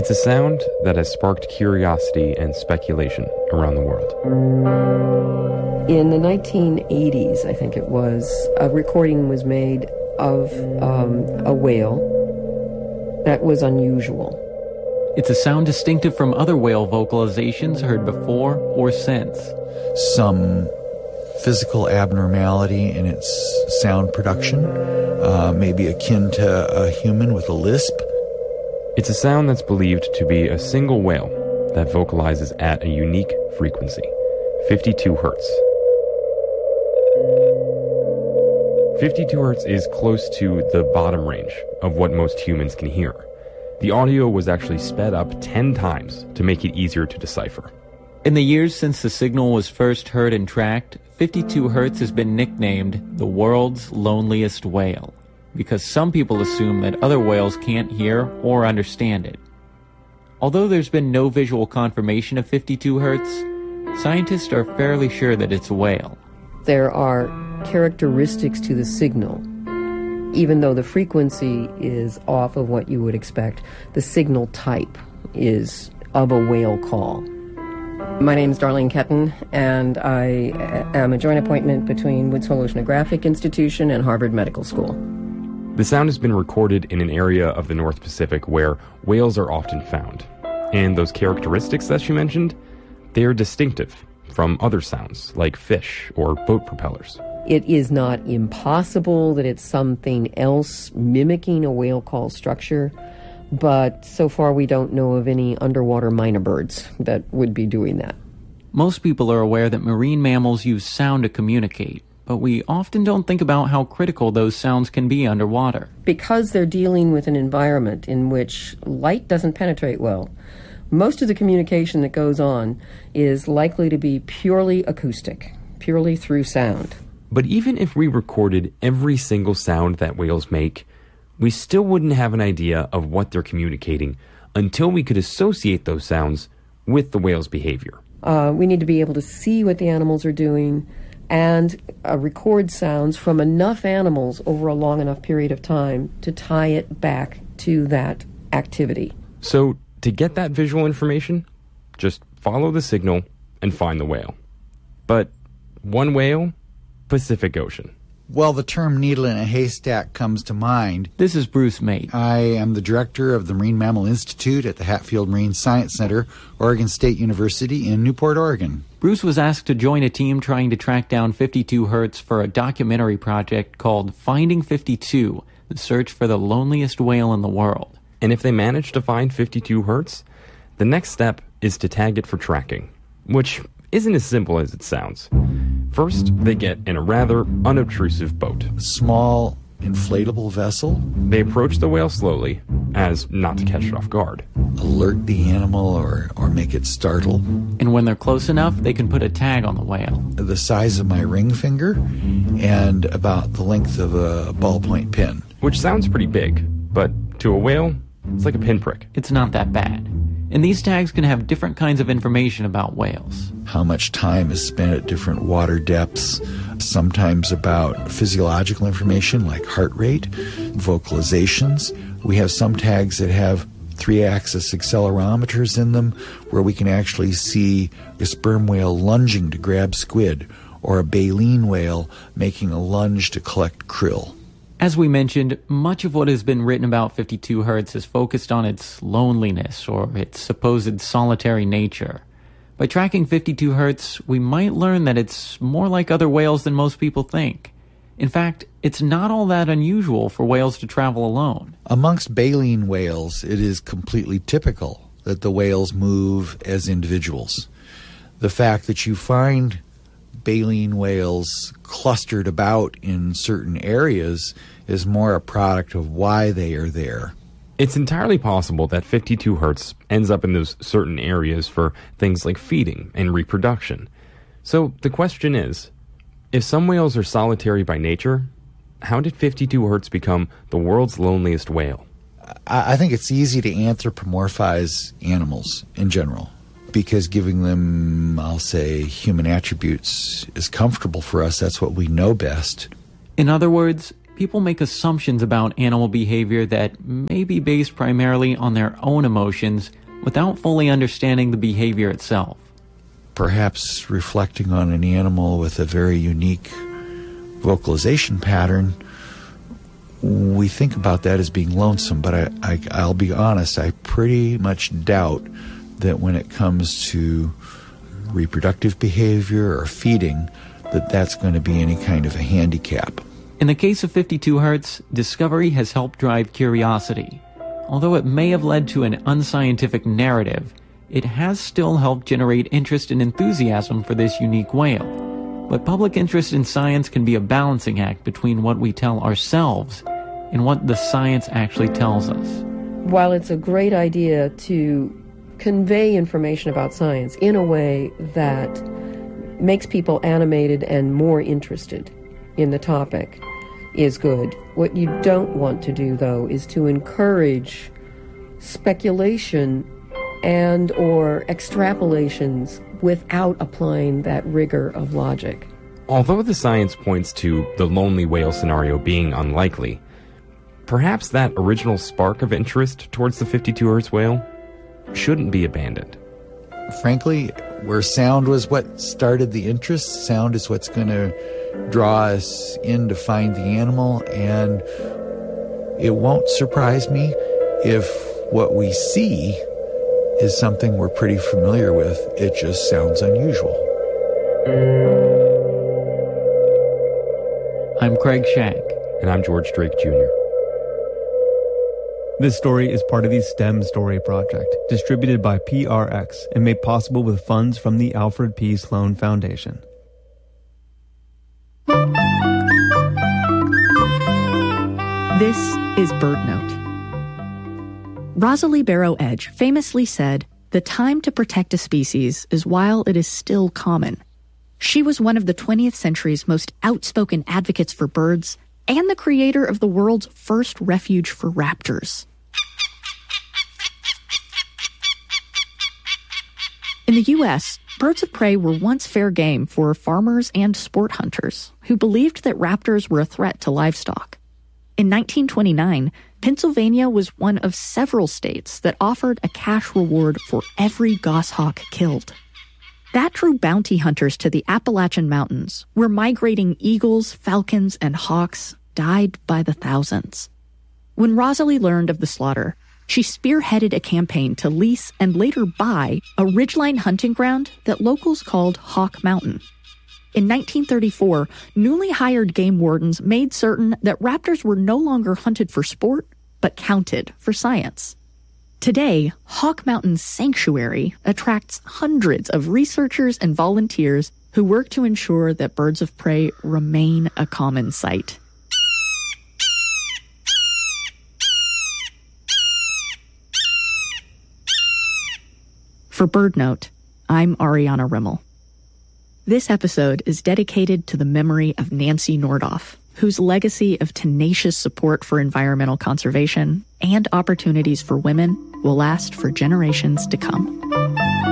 It's a sound that has sparked curiosity and speculation around the world. In the 1980s, I think it was, a recording was made of a whale that was unusual. It's a sound distinctive from other whale vocalizations heard before or since. Some physical abnormality in its sound production, maybe akin to a human with a lisp. It's a sound that's believed to be a single whale that vocalizes at a unique frequency, 52 hertz. 52 hertz is close to the bottom range of what most humans can hear. The audio was actually sped up 10 times to make it easier to decipher. In the years since the signal was first heard and tracked, 52 hertz has been nicknamed the world's loneliest whale, because some people assume that other whales can't hear or understand it. Although there's been no visual confirmation of 52 hertz, scientists are fairly sure that it's a whale. There are characteristics to the signal. Even though the frequency is off of what you would expect, the signal type is of a whale call. My name is Darlene Ketton, and I am a joint appointment between Woods Hole Oceanographic Institution and Harvard Medical School. The sound has been recorded in an area of the North Pacific where whales are often found. And those characteristics that she mentioned, they are distinctive from other sounds like fish or boat propellers. It is not impossible that it's something else mimicking a whale call structure, but so far we don't know of any underwater mynah birds that would be doing that. Most people are aware that marine mammals use sound to communicate, but we often don't think about how critical those sounds can be underwater. Because they're dealing with an environment in which light doesn't penetrate well, most of the communication that goes on is likely to be purely acoustic, purely through sound. But even if we recorded every single sound that whales make, we still wouldn't have an idea of what they're communicating until we could associate those sounds with the whale's behavior. We need to be able to see what the animals are doing and record sounds from enough animals over a long enough period of time to tie it back to that activity. So, to get that visual information, just follow the signal and find the whale. But one whale? Pacific Ocean. Well, the term needle in a haystack comes to mind. This is Bruce Mate. I am the director of the Marine Mammal Institute at the Hatfield Marine Science Center, Oregon State University in Newport, Oregon. Bruce was asked to join a team trying to track down 52 hertz for a documentary project called Finding 52, the search for the loneliest whale in the world. And if they manage to find 52 hertz, the next step is to tag it for tracking, which isn't as simple as it sounds. First, they get in a rather unobtrusive boat. Small, inflatable vessel. They approach the whale slowly, as not to catch it off guard. Alert the animal or make it startle. And when they're close enough, they can put a tag on the whale. The size of my ring finger and about the length of a ballpoint pen. Which sounds pretty big, but to a whale, it's like a pinprick. It's not that bad. And these tags can have different kinds of information about whales. How much time is spent at different water depths, sometimes about physiological information like heart rate, vocalizations. We have some tags that have 3-axis accelerometers in them where we can actually see a sperm whale lunging to grab squid or a baleen whale making a lunge to collect krill. As we mentioned, much of what has been written about 52 hertz is focused on its loneliness or its supposed solitary nature. By tracking 52 hertz, we might learn that it's more like other whales than most people think. In fact, it's not all that unusual for whales to travel alone. Amongst baleen whales, it is completely typical that the whales move as individuals. The fact that you find baleen whales clustered about in certain areas is more a product of why they are there. It's entirely possible that 52 hertz ends up in those certain areas for things like feeding and reproduction. So the question is, if some whales are solitary by nature, how did 52 hertz become the world's loneliest whale? I think it's easy to anthropomorphize animals in general, because giving them, I'll say, human attributes is comfortable for us. That's what we know best. In other words, people make assumptions about animal behavior that may be based primarily on their own emotions without fully understanding the behavior itself. Perhaps reflecting on an animal with a very unique vocalization pattern, we think about that as being lonesome, but I'll be honest, I pretty much doubt that when it comes to reproductive behavior or feeding, that's going to be any kind of a handicap. In the case of 52 Hertz, discovery has helped drive curiosity. Although it may have led to an unscientific narrative, it has still helped generate interest and enthusiasm for this unique whale. But public interest in science can be a balancing act between what we tell ourselves and what the science actually tells us. While it's a great idea to convey information about science in a way that makes people animated and more interested in the topic is good. What you don't want to do, though, is to encourage speculation and or extrapolations without applying that rigor of logic. Although the science points to the lonely whale scenario being unlikely, perhaps that original spark of interest towards the 52 Hertz whale shouldn't be abandoned. Frankly, where sound was what started the interest, sound is what's going to draw us in to find the animal, and it won't surprise me if what we see is something we're pretty familiar with. It just sounds unusual. I'm Craig Shank. And I'm George Drake Jr. This story is part of the STEM Story Project, distributed by PRX and made possible with funds from the Alfred P. Sloan Foundation. This is BirdNote. Rosalie Barrow Edge famously said, "The time to protect a species is while it is still common." She was one of the 20th century's most outspoken advocates for birds and the creator of the world's first refuge for raptors. In the U.S., birds of prey were once fair game for farmers and sport hunters who believed that raptors were a threat to livestock. In 1929, Pennsylvania was one of several states that offered a cash reward for every goshawk killed. That drew bounty hunters to the Appalachian Mountains, where migrating eagles, falcons, and hawks died by the thousands. When Rosalie learned of the slaughter, she spearheaded a campaign to lease and later buy a ridgeline hunting ground that locals called Hawk Mountain. In 1934, newly hired game wardens made certain that raptors were no longer hunted for sport, but counted for science. Today, Hawk Mountain Sanctuary attracts hundreds of researchers and volunteers who work to ensure that birds of prey remain a common sight. For BirdNote, I'm Ariana Rimmel. This episode is dedicated to the memory of Nancy Nordoff, whose legacy of tenacious support for environmental conservation and opportunities for women will last for generations to come.